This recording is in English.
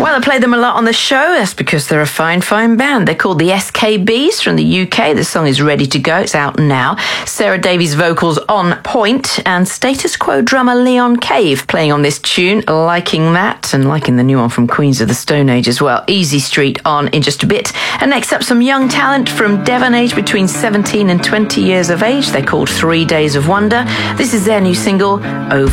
Well, I play them a lot on the show. That's because they're a fine, fine band. They're called the SKBs from the UK. The song is ready to go. It's out now. Sarah Davies' vocals on point, and Status Quo drummer Leon Cave playing on this tune. Liking that, and liking the new one from Queens of the Stone Age as well. Easy Street on in just a bit. And next up, some young talent from Devon, aged between 17 and 20 years of age. They're called 3 Days of Wonder. This is their new single, Over